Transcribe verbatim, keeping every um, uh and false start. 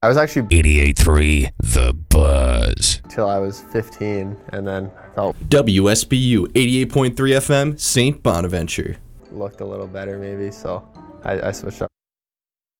I was actually eighty-eight point three The Buzz. till I was fifteen, and then felt W S B U eighty-eight point three F M, Saint Bonaventure. looked a little better maybe, so I, I switched up.